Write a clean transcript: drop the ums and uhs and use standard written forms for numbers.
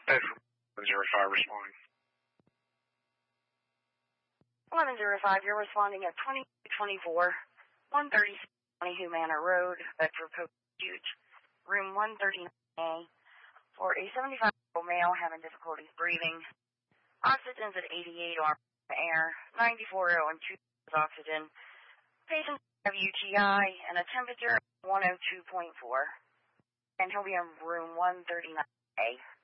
Bedroom 05 responding. 1105, you're responding at 2224, 130 Humana Road, Bedford Post, room 139A, for a 75-year-old male having difficulties breathing. Oxygen's at 88 air, 94 and 2 oxygen. Patient have UTI and a temperature of 102.4. And he'll be in room 139A.